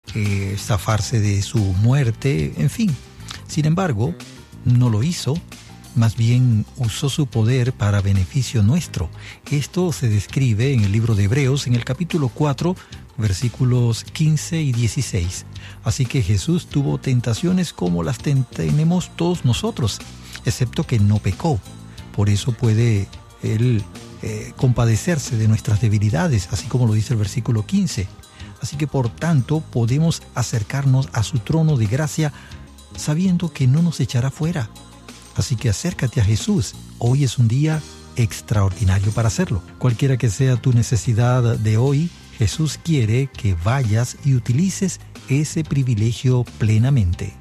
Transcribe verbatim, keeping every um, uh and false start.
eh, zafarse de su muerte, en fin. Sin embargo, no lo hizo, más bien usó su poder para beneficio nuestro. Esto se describe en el libro de Hebreos, en el capítulo cuatro, versículos quince y dieciséis. Así que Jesús tuvo tentaciones como las ten- tenemos todos nosotros, excepto que no pecó. Por eso puede Él eh, compadecerse de nuestras debilidades, así como lo dice el versículo quince. Así que por tanto podemos acercarnos a su trono de gracia sabiendo que no nos echará fuera. Así que acércate a Jesús. Hoy es un día extraordinario para hacerlo. Cualquiera que sea tu necesidad de hoy, Jesús quiere que vayas y utilices ese privilegio plenamente.